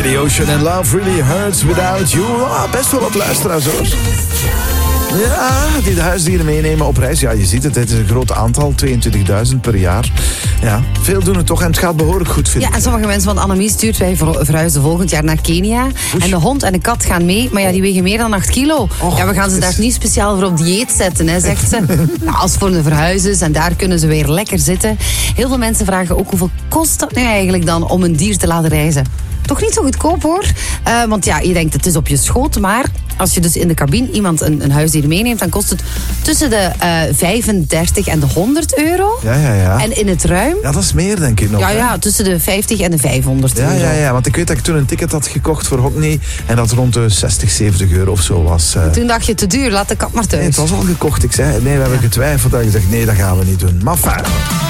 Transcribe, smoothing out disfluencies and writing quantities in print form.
Billy Ocean and Love Really Hurts Without You. Best wel wat luisteraars hoor. Ja, die de huisdieren meenemen op reis. Ja, je ziet het, het is een groot aantal, 22.000 per jaar. Ja, veel doen het toch en het gaat behoorlijk goed, vind ik. Ja, en sommige mensen, want Annemie stuurt, wij verhuizen volgend jaar naar Kenia. Oei. En de hond en de kat gaan mee, maar ja, die wegen meer dan 8 kilo. Ja, we gaan ze daar niet speciaal voor op dieet zetten, hè, zegt ze. Nou, als voor de verhuis is en daar kunnen ze weer lekker zitten. Heel veel mensen vragen ook, hoeveel kost dat nu eigenlijk dan om een dier te laten reizen? Toch niet zo goedkoop hoor. Want ja, je denkt het is op je schoot, maar als je dus in de cabine iemand een huisdier meeneemt, dan kost het tussen de 35 en de 100 euro. Ja. En in het ruim... Ja, dat is meer denk ik nog. Ja, tussen de 50 en de 500 euro. Ja, want ik weet dat ik toen een ticket had gekocht voor Hockney en dat rond de 60, 70 euro of zo was. Toen dacht je, te duur, laat de kat maar thuis. Nee, het was al gekocht. Ik zei, nee, we hebben getwijfeld. Dat ik gezegd, nee, dat gaan we niet doen. Maar fijn.